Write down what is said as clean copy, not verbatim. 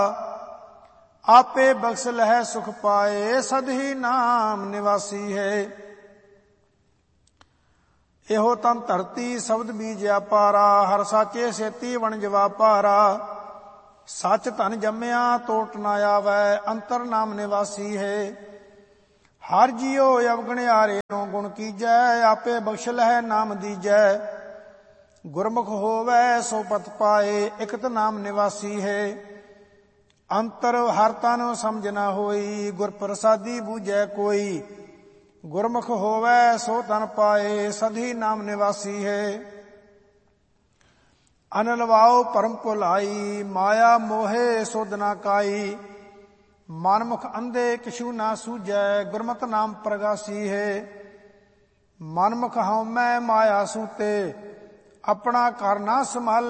ਆਪੇ ਬਖਸ਼ ਲਹਿ ਸੁਖ ਪਾਏ, ਸਦਹੀ ਨਾਮ ਨਿਵਾਸੀ ਹੈ। ਇਹੋ ਤਨ ਧਰਤੀ ਸ਼ਬਦ ਬੀਜਿਆ ਪਾਰਾ, ਹਰ ਸਾਚੇ ਸੇਤੀ ਵਣਜ ਵਾਪਾਰਾ। ਸੱਚ ਧਨ ਜੰਮਿਆ ਟੋਟ ਨਾ ਆਵੈ, ਅੰਤਰ ਨਾਮ ਨਿਵਾਸੀ ਹੈ। ਹਰ ਜੀਉ ਅਵਗਣਿਆਰੇ ਨੂੰ ਗੁਣ ਕੀਜੈ, ਆਪੇ ਬਖਸ਼ ਲਹਿ ਨਾਮ ਦੀਜੈ। ਗੁਰਮੁਖ ਹੋਵੈ ਸੋ ਪਤ ਪਾਏ, ਇਕਤ ਨਾਮ ਨਿਵਾਸੀ ਹੈ। ਅੰਤਰ ਹਰ ਤਨ ਸਮਝ ਨਾ ਹੋਈ, ਗੁਰ ਪ੍ਰਸਾਦੀ ਬੂਝੈ ਕੋਈ। ਗੁਰਮੁਖ ਹੋਵੈ ਸੋ ਤਨ ਪਾਏ, ਸਦਹੀ ਨਾਮ ਨਿਵਾਸੀ ਹੈ। ਅਨਲ ਵਾਉ ਭਰਮ ਭੁਲਾਈ, ਮਾਇਆ ਮੋਹੇ ਸੁਧ ਨਾ ਕਾਈ। ਮਨਮੁਖ ਅੰਧੇ ਕਿਛੂ ਨਾ ਸੂਝੈ, ਗੁਰਮਤਿ ਨਾਮ ਪ੍ਰਗਾਸੀ ਹੈ। ਮਨਮੁਖ ਹਉਮੈ ਮਾਇਆ ਸੂਤੇ, ਆਪਣਾ ਘਰ ਨਾ ਸੰਭਾਲੈ।